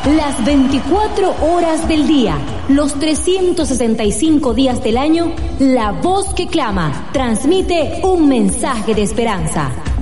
Las 24 horas del día, los 365 días del año, la voz que clama transmite un mensaje de esperanza.